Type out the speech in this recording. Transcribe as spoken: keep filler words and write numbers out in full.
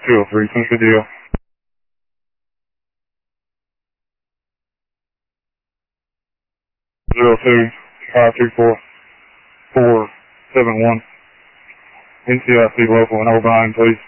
two oh three, finish the deal. zero two five two four four seven one. N C I C local in O'Brien, please.